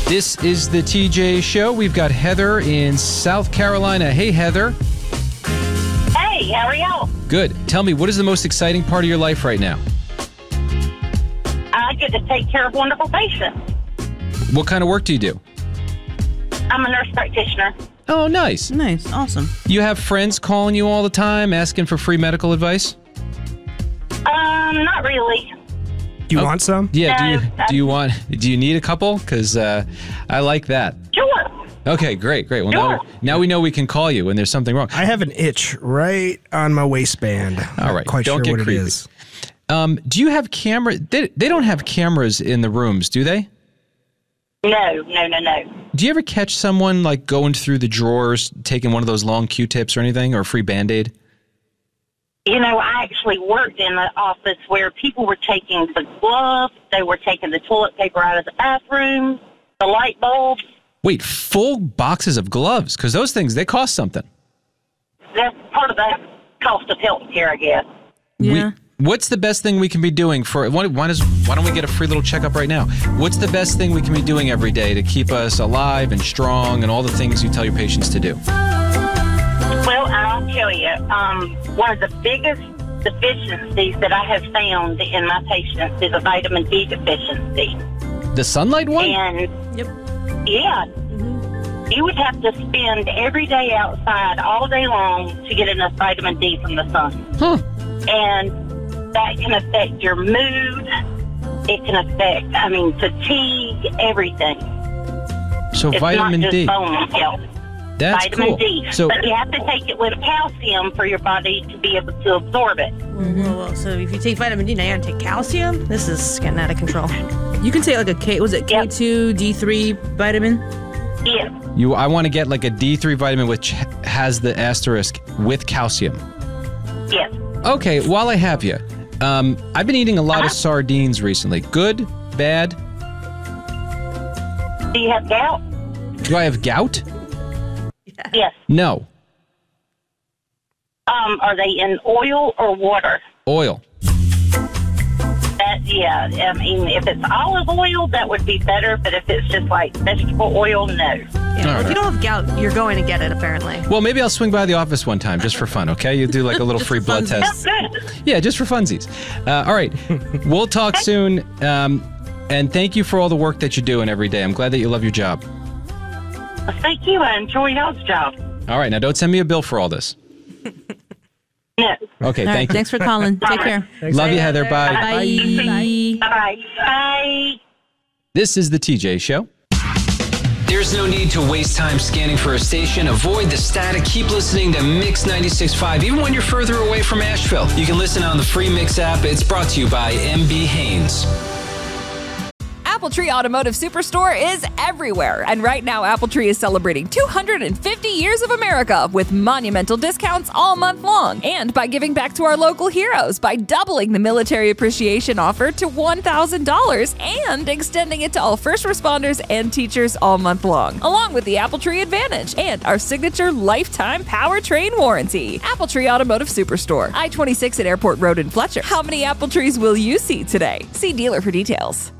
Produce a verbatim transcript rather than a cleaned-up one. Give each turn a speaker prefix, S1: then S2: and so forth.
S1: This is the T J Show. We've got Heather in South Carolina. Hey, Heather.
S2: Hey, how are y'all?
S1: Good. Tell me, what is the most exciting part of your life right now?
S2: I get to take care of wonderful patients.
S1: What kind of work do you do?
S2: I'm a nurse practitioner.
S1: Oh, nice.
S3: Nice. Awesome.
S1: You have friends calling you all the time, asking for free medical advice?
S2: Um, not really.
S4: Do you
S1: Oh,
S4: want some?
S1: Yeah, do
S2: No,
S1: you
S2: that's-
S1: do you want do you need a couple? Because uh, I like that.
S2: Sure.
S1: Okay, great, great. Well,
S2: Sure.
S1: now, now we know we can call you when there's something wrong.
S4: I have an itch right on my waistband.
S1: All right,
S4: Not quite
S1: don't
S4: sure
S1: get
S4: what
S1: creepy.
S4: it is.
S1: Um, do you have camera? They, they don't have cameras in the rooms, do they?
S2: No, no, no, no.
S1: Do you ever catch someone like going through the drawers, taking one of those long Q-tips or anything, or a free Band-Aid?
S2: You know, I actually worked in an office where people were taking the gloves, they were taking the toilet paper out of the bathroom, the light bulbs.
S1: Wait, full boxes of gloves? Because those things, they cost something.
S2: That's part of the cost of health care, I guess.
S3: Yeah.
S1: We, what's the best thing we can be doing for, why, why, does, why don't we get a free little checkup right now? What's the best thing we can be doing every day to keep us alive and strong and all the things you tell your patients to do?
S2: Well, I'll tell you, um, one of the biggest deficiencies that I have found in my patients is a vitamin D deficiency.
S1: The sunlight one?
S2: And,
S3: Yep.
S2: yeah, you would have to spend every day outside all day long to get enough vitamin D from the sun.
S1: Huh.
S2: And that can affect your mood. It can affect, I mean, fatigue, everything.
S1: So
S2: It's
S1: vitamin
S2: not just
S1: D.
S2: bone health.
S1: That's
S2: Vitamin
S1: cool.
S2: D.
S1: So
S2: But you have to take it with calcium for your body to be able to absorb it.
S3: Whoa, whoa, whoa. So if you take vitamin D, now you gotta take calcium? This is getting out of control. You can take like a K, was it K two, D three vitamin?
S2: Yes.
S1: you, I want to get like a D three vitamin which has the asterisk with calcium.
S2: Yes.
S1: Okay, while I have you, um, I've been eating a lot
S2: Uh-huh.
S1: of sardines recently. Good, bad?
S2: Do you have gout?
S1: Do I have gout?
S2: Yes.
S1: No.
S2: Um, are they in oil or water?
S1: Oil.
S2: That, yeah, I mean, if it's olive oil, that would be better, but if it's just like vegetable oil, no.
S3: Yeah. Well,
S1: right.
S3: if you don't have gout, you're going to get it apparently.
S1: Well, maybe I'll swing by the office one time just for fun, okay? You do like a little
S3: Just
S1: free
S3: for
S1: blood
S3: funsies.
S1: test.
S2: That's good.
S1: Yeah, just for funsies. Uh, all right. We'll talk soon. Um, and thank you for all the work that you're doing every day. I'm glad that you love your job.
S2: Well, thank you. I enjoy y'all's job.
S1: All right. Now, don't send me a bill for all this.
S2: No.
S1: Okay,
S3: All right,
S1: thank you.
S3: thanks for calling. Take care.
S1: Love you, Heather. Bye.
S3: Bye.
S2: Bye-bye. Bye.
S1: This is the T J Show.
S5: There's no need to waste time scanning for a station. Avoid the static. Keep listening to Mix ninety-six point five, even when you're further away from Asheville. You can listen on the free Mix app. It's brought to you by M B Haynes.
S6: AppleTree Automotive Superstore is everywhere. And right now, AppleTree is celebrating two hundred fifty years of America with monumental discounts all month long. And by giving back to our local heroes by doubling the military appreciation offer to one thousand dollars and extending it to all first responders and teachers all month long, along with the AppleTree Advantage and our signature lifetime powertrain warranty. AppleTree Automotive Superstore, I twenty-six at Airport Road in Fletcher. How many Apple trees will you see today? See dealer for details.